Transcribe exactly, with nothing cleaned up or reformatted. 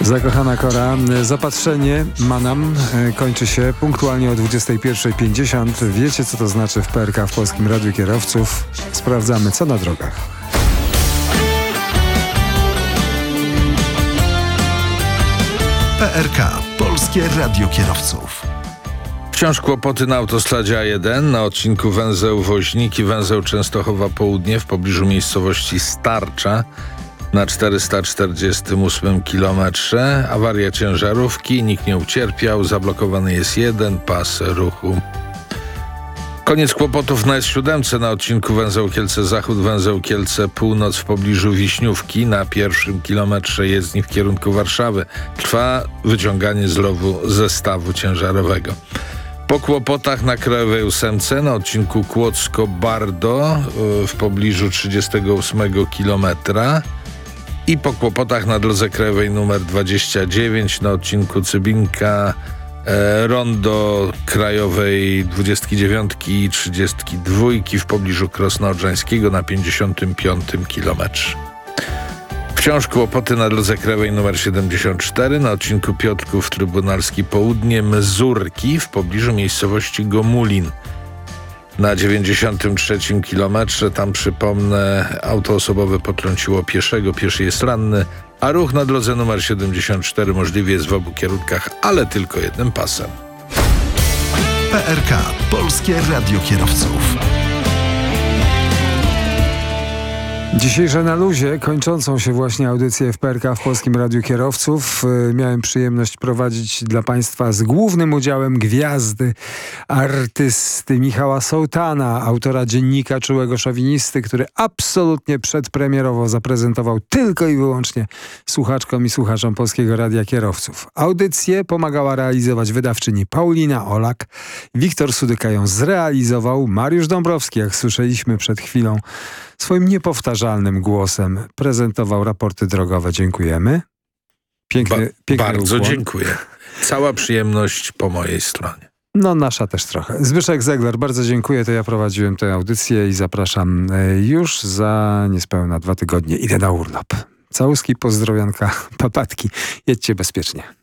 Zakochana Kora. Zapatrzenie Manam kończy się punktualnie o dwudziestej pierwszej pięćdziesiąt. Wiecie, co to znaczy w P R K, w Polskim Radiu Kierowców? Sprawdzamy, co na drogach. P R K. Polskie Radio Kierowców. Wciąż kłopoty na autostradzie A jeden, na odcinku węzeł Woźniki, węzeł Częstochowa Południe w pobliżu miejscowości Starcza na czterysta czterdziestym ósmym kilometrze. Awaria ciężarówki, nikt nie ucierpiał, zablokowany jest jeden pas ruchu. Koniec kłopotów na S siedem na odcinku węzeł Kielce Zachód, węzeł Kielce Północ w pobliżu Wiśniówki na pierwszym kilometrze jezdni w kierunku Warszawy. Trwa wyciąganie z rowu zestawu ciężarowego. Po kłopotach na Krajowej ósemce na odcinku Kłodzko-Bardo w pobliżu trzydziestego ósmego kilometra i po kłopotach na drodze krajowej numer dwadzieścia dziewięć na odcinku Cybinka e, rondo krajowej dwudziestki dziewiątki i trzydziestki dwójki w pobliżu Krosna Odrzańskiego na pięćdziesiątym piątym kilometrze. Wciąż kłopoty na drodze krajowej numer siedemdziesiąt cztery na odcinku Piotrków Trybunalski Południe Mzurki w pobliżu miejscowości Gomulin. Na dziewięćdziesiątym trzecim kilometrze, tam przypomnę, auto osobowe potrąciło pieszego, pieszy jest ranny, a ruch na drodze numer siedemdziesiąt cztery możliwy jest w obu kierunkach, ale tylko jednym pasem. P R K. Polskie Radio Kierowców. Dzisiejsze na luzie, kończącą się właśnie audycję w P R K w Polskim Radiu Kierowców. Miałem przyjemność prowadzić dla Państwa z głównym udziałem gwiazdy, artysty Michała Sołtana, autora dziennika Czułego Szowinisty, który absolutnie przedpremierowo zaprezentował tylko i wyłącznie słuchaczkom i słuchaczom Polskiego Radia Kierowców. Audycję pomagała realizować wydawczyni Paulina Olak. Wiktor Sudyka ją zrealizował. Mariusz Dąbrowski, jak słyszeliśmy przed chwilą, swoim niepowtarzalnym głosem prezentował raporty drogowe. Dziękujemy. Piękny, ba- piękny Bardzo ukłon. dziękuję. Cała przyjemność po mojej stronie. No nasza też trochę. Zbyszek Zegler, bardzo dziękuję. To ja prowadziłem tę audycję i zapraszam już za niespełna dwa tygodnie. Idę na urlop. Całuski, pozdrowionka, papatki. Jedźcie bezpiecznie.